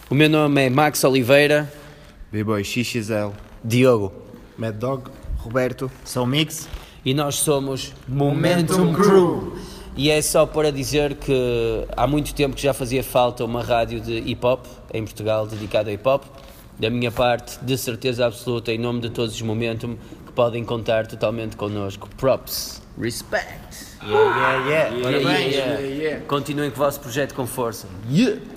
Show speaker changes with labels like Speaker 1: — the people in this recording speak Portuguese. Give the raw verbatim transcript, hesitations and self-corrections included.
Speaker 1: O meu nome é Max Oliveira.
Speaker 2: B-Boy X X L.
Speaker 1: Diogo.
Speaker 3: Mad Dog. Roberto.
Speaker 4: São Mix.
Speaker 1: E nós somos
Speaker 4: Momentum Crew.
Speaker 1: E é só para dizer que há muito tempo que já fazia falta uma rádio de hip-hop em Portugal dedicada a hip-hop. Da minha parte, de certeza absoluta, em nome de todos os Momentum, que podem contar totalmente connosco. Props. Respect.
Speaker 4: Yeah, yeah, yeah.
Speaker 1: Yeah,
Speaker 4: Parabéns.
Speaker 1: yeah, yeah. Continuem com o vosso projeto com força. Yeah!